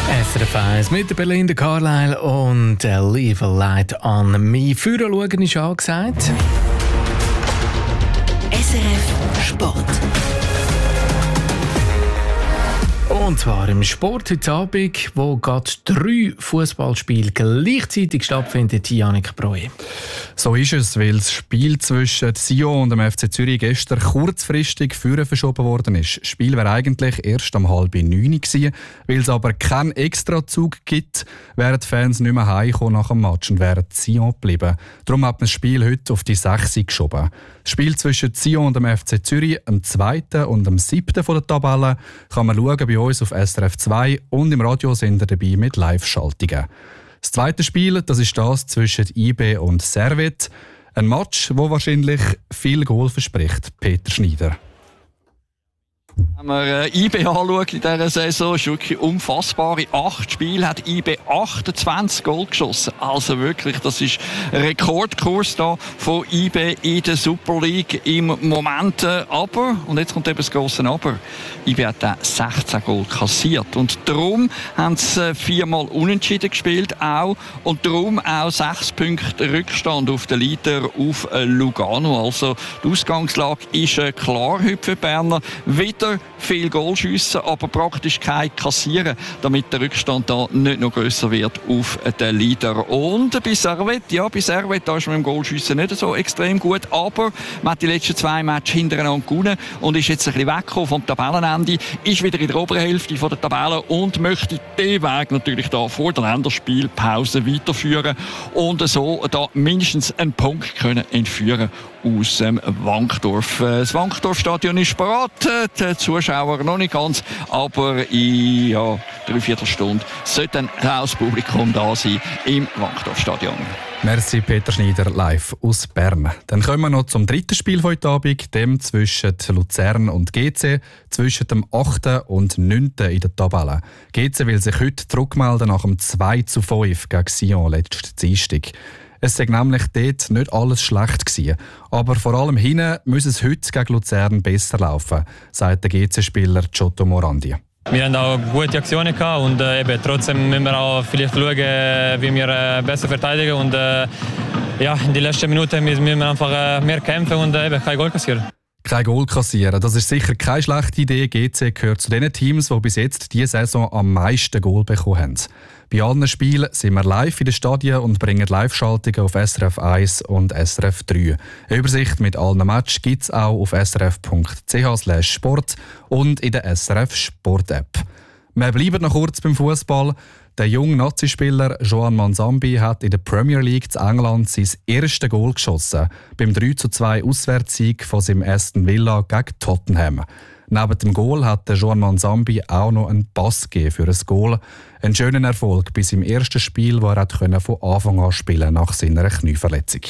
SRF 1 mit der Belinda Carlisle und Leave a Light on Me. Führen schauen ist angesagt. SRF Sport. Und zwar im Sport heute Abend, wo gerade 3 Fußballspiele gleichzeitig stattfinden. Yannick Breu. So ist es, weil das Spiel zwischen Sion und dem FC Zürich gestern kurzfristig verschoben worden ist. Das Spiel wäre eigentlich erst um 8:30 gewesen. Weil es aber keinen Extrazug gibt, wären die Fans nicht mehr heimgekommen nach dem Match und wären Sion geblieben. Darum hat man das Spiel heute auf die 6 geschoben. Das Spiel zwischen Sion und dem FC Zürich, am 2. und am 7. von der Tabelle, kann man schauen bei uns auf SRF 2 und im Radio sind wir dabei mit Live-Schaltungen. Das zweite Spiel, das ist das zwischen IB und Servette. Ein Match, wo wahrscheinlich viel Goal verspricht. Peter Schneider. Wenn man IB anschaut in dieser Saison, ist wirklich unfassbar. In 8 Spielen hat IB 28 Goal geschossen. Also wirklich, das ist ein Rekordkurs da von IB in der Super League im Moment. Aber, und jetzt kommt eben das grosse Aber, IB hat auch 16 Goal kassiert. Und darum haben sie 4-mal unentschieden gespielt auch. Und darum auch 6 Punkte Rückstand auf den Leader auf Lugano. Also die Ausgangslage ist klar heute für die Berner. Wieder viel Goal schiessen, aber praktisch kein kassieren, damit der Rückstand da nicht noch grösser wird auf den Leader. Und bei Servette, da ist man im Goalschiessen nicht so extrem gut, aber man hat die letzten 2 Matches hintereinander gewonnen und ist jetzt ein bisschen weggekommen vom Tabellenende, ist wieder in der oberen Hälfte der Tabelle und möchte den Weg natürlich da vor der Länderspielpause weiterführen und so da mindestens einen Punkt können entführen aus Wankdorf. Das Wankdorf-Stadion ist bereit, die Zuschauer noch nicht ganz, aber in 3/4 Stunde sollte dann das Publikum da sein im Wankdorf-Stadion. Merci Peter Schneider live aus Bern. Dann kommen wir noch zum dritten Spiel von heute Abend, dem zwischen Luzern und GC, zwischen dem 8. und 9. in der Tabelle. GC will sich heute zurückmelden nach dem 2:5 gegen Sion letzten Dienstag. Es sei nämlich dort nicht alles schlecht gewesen. Aber vor allem hinten muss es heute gegen Luzern besser laufen, sagt der GC-Spieler Giotto Morandi. Wir haben auch gute Aktionen gehabt und trotzdem müssen wir auch vielleicht schauen, wie wir besser verteidigen. Und in den letzten Minuten müssen wir einfach mehr kämpfen und kein Goal kassieren. Kein Goal kassieren, das ist sicher keine schlechte Idee. GC gehört zu den Teams, die bis jetzt diese Saison am meisten Goal bekommen haben. Bei allen Spielen sind wir live in den Stadien und bringen Live-Schaltungen auf SRF 1 und SRF 3. Eine Übersicht mit allen Matches gibt es auch auf srf.ch/sport und in der SRF Sport-App. Wir bleiben noch kurz beim Fußball. Der junge Nazi-Spieler Joan Manzambi hat in der Premier League zu England sein erstes Goal geschossen, beim 3:2 Auswärtssieg von seinem Aston Villa gegen Tottenham. Neben dem Goal hat der Joan Manzambi auch noch einen Pass gegeben für ein Goal. Ein schöner Erfolg bei seinem ersten Spiel, wo er von Anfang an spielen nach seiner Knieverletzung.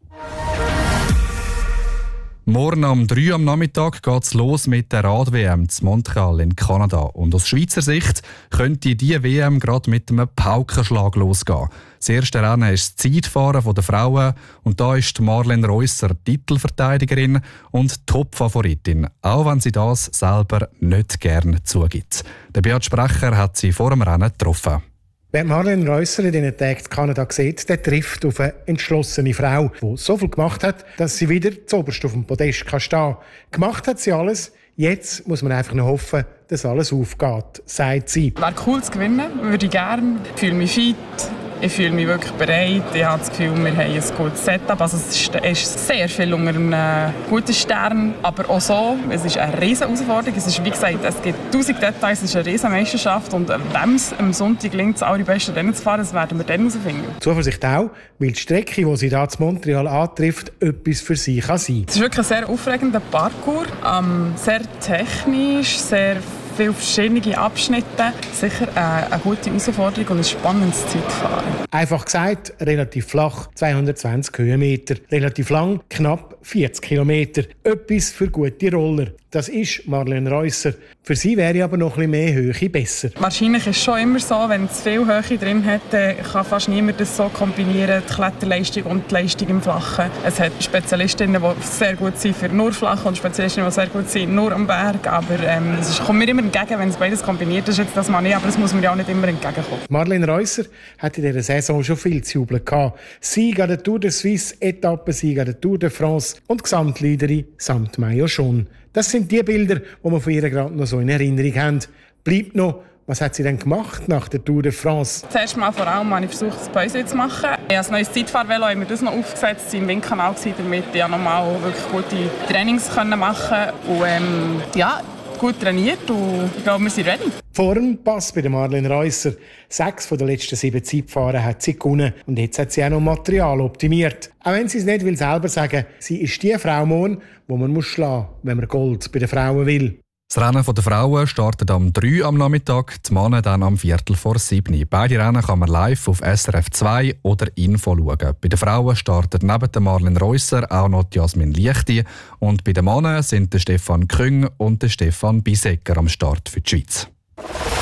Morgen um 3 am Nachmittag geht es los mit der Rad-WM zu Montreal in Kanada. Und aus Schweizer Sicht könnte diese WM gerade mit einem Paukenschlag losgehen. Das erste Rennen ist das Zeitfahren der Frauen und da ist Marlene Reusser Titelverteidigerin und Top-Favoritin, auch wenn sie das selber nicht gern zugibt. Der Beat Sprecher hat sie vor dem Rennen getroffen. Wer Marlene Reusser in diesen Tagen in Kanada sieht, der trifft auf eine entschlossene Frau, die so viel gemacht hat, dass sie wieder zuoberst auf dem Podest stehen kann. Gemacht hat sie alles. Jetzt muss man einfach noch hoffen, dass alles aufgeht, sagt sie. Wäre cool zu gewinnen, würde ich gerne. Ich fühle mich fit, ich fühle mich wirklich bereit. Ich habe das Gefühl, wir haben ein gutes Setup. Also es ist sehr viel unter einem guten Stern. Aber auch so, es ist eine riesige Herausforderung. Es ist, wie gesagt, es gibt 1000 Details, es ist eine riesige Meisterschaft. Und wenn es am Sonntag gelingt, das allerbeste Rennen zu fahren, das werden wir dann herausfinden. Zuversicht auch, weil die Strecke, die sie hier zu Montreal antrifft, etwas für sie kann sein. Es ist wirklich ein sehr aufregender Parcours. Sehr technisch, sehr viele verschiedene Abschnitte. Sicher eine gute Herausforderung und ein spannendes Zeitfahren. Einfach gesagt, relativ flach, 220 Höhenmeter. Relativ lang, knapp 40 Kilometer. Etwas für gute Roller. Das ist Marlene Reusser. Für sie wäre aber noch ein bisschen mehr Höhe besser. Wahrscheinlich ist es schon immer so, wenn es viel Höhe drin hat, kann fast niemand das so kombinieren, die Kletterleistung und die Leistung im Flachen. Es hat Spezialistinnen, die sehr gut sind für nur Flach und Spezialistinnen, die sehr gut sind nur am Berg. Aber es kommt mir immer entgegen, wenn es beides kombiniert ist. Jetzt das mal nicht, aber das muss mir ja auch nicht immer entgegenkommen. Marlene Reusser hat in dieser Saison schon viel zu jubeln gehabt. Sieg an der Tour de Suisse, Etappensieg an der Tour de France und Gesamtleaderin samt Maillot jaune. Das sind die Bilder, die wir von ihr gerade noch so in Erinnerung haben. Bleibt noch, was hat sie denn gemacht nach der Tour de France? Zuerst mal vor allem habe ich versucht, das Päuschen zu machen. Ich habe ein neues Zeitfahrvelo, haben wir das noch aufgesetzt, im Windkanal damit ich nochmal wirklich gute Trainings machen und gut trainiert und ich glaube, wir sind ready. Form passt bei der Marlene Reusser. 6 von den letzten 7 Zeitfahren hat sie gewonnen und jetzt hat sie auch noch Material optimiert. Auch wenn sie es nicht selber sagen will, sie ist die Frau morgen, die man schlagen muss, wenn man Gold bei den Frauen will. Das Rennen der Frauen startet am 3 am Nachmittag, die Männer dann am 6:15. Beide Rennen kann man live auf SRF 2 oder Info schauen. Bei den Frauen startet neben der Marlene Reusser auch noch Jasmin Liechti und bei den Männern sind der Stefan Küng und der Stefan Bisecker am Start für die Schweiz.